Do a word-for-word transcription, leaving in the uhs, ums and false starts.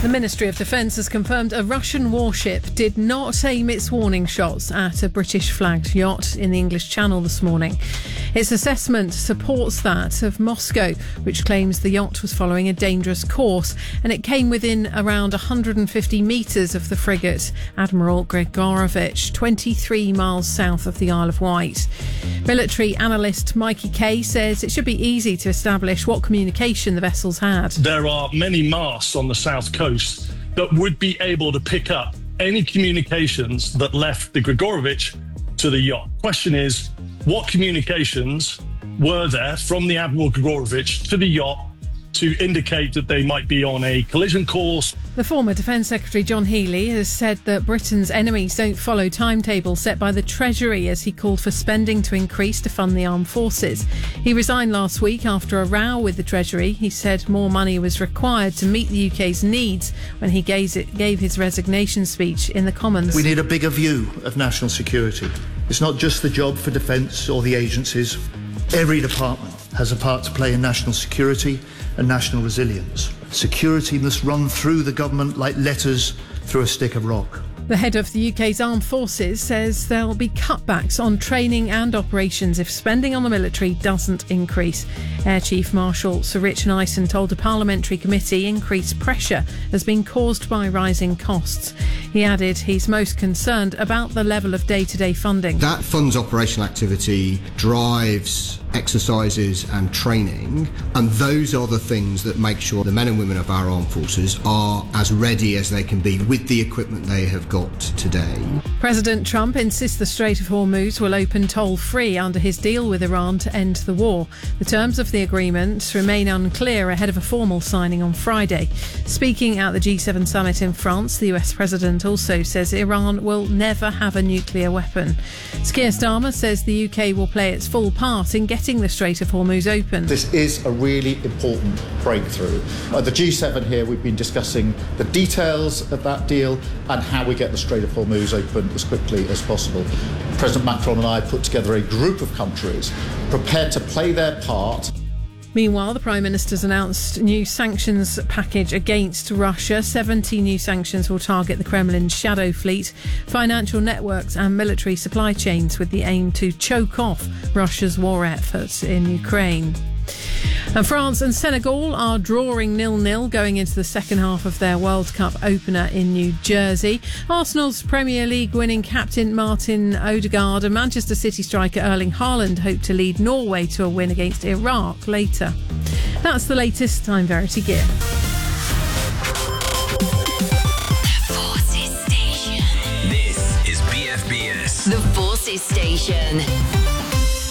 The Ministry of Defence has confirmed a Russian warship did not aim its warning shots at a British-flagged yacht in the English Channel this morning. Its assessment supports that of Moscow, which claims the yacht was following a dangerous course, and it came within around one hundred fifty metres of the frigate Admiral Grigorovich, twenty-three miles south of the Isle of Wight. Military analyst Mikey Kay says it should be easy to establish what communication the vessels had. There are many masts on the south coast that would be able to pick up any communications that left the Grigorovich to the yacht. Question is, what communications were there from the Admiral Grigorovich to the yacht to indicate that they might be on a collision course? The former Defence Secretary John Healey has said that Britain's enemies don't follow timetables set by the Treasury, as he called for spending to increase to fund the armed forces. He resigned last week after a row with the Treasury. He said more money was required to meet the U K's needs when he gave his resignation speech in the Commons. We need a bigger view of national security. It's not just the job for defence or the agencies. Every department has a part to play in national security and national resilience. Security must run through the government like letters through a stick of rock. The head of the U K's armed forces says there'll be cutbacks on training and operations if spending on the military doesn't increase. Air Chief Marshal Sir Rich Nyson told a parliamentary committee increased pressure has been caused by rising costs. He added he's most concerned about the level of day-to-day funding. That funds operational activity, drives exercises and training, and those are the things that make sure the men and women of our armed forces are as ready as they can be with the equipment they have got today. President Trump insists the Strait of Hormuz will open toll-free under his deal with Iran to end the war. The terms of the agreement remain unclear ahead of a formal signing on Friday. Speaking at the G seven summit in France, the U S president also says Iran will never have a nuclear weapon. Keir Starmer says the U K will play its full part in getting the Strait of Hormuz open. This is a really important breakthrough. At the G seven here, we've been discussing the details of that deal and how we get the Strait of Hormuz open as quickly as possible. President Macron and I put together a group of countries prepared to play their part. Meanwhile, the Prime Minister's announced new sanctions package against Russia. seventy new sanctions will target the Kremlin's shadow fleet, financial networks and military supply chains, with the aim to choke off Russia's war efforts in Ukraine. And France and Senegal are drawing nil-nil going into the second half of their World Cup opener in New Jersey. Arsenal's Premier League winning captain Martin Odegaard and Manchester City striker Erling Haaland hope to lead Norway to a win against Iraq later. That's the latest. I'm Verity Gibb. The Forces Station. This is B F B S. The Forces Station.